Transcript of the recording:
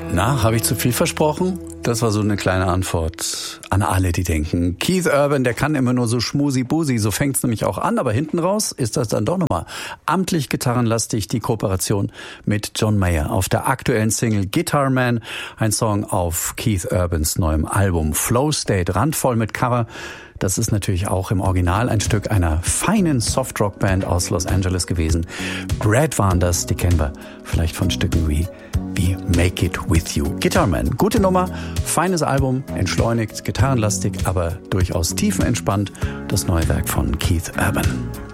Na, habe ich zu viel versprochen? Das war so eine kleine Antwort an alle, die denken, Keith Urban, der kann immer nur so schmusi-busi, so fängt's nämlich auch an, aber hinten raus ist das dann doch nochmal amtlich gitarrenlastig, die Kooperation mit John Mayer auf der aktuellen Single Guitar Man, ein Song auf Keith Urbans neuem Album Flow State, randvoll mit Cover. Das ist natürlich auch im Original ein Stück einer feinen Softrock-Band aus Los Angeles gewesen. Brad waren das, die kennen wir vielleicht von Stücken wie Make It With You. Guitar Man, gute Nummer, feines Album, entschleunigt, gitarrenlastig, aber durchaus tiefenentspannt. Das neue Werk von Keith Urban.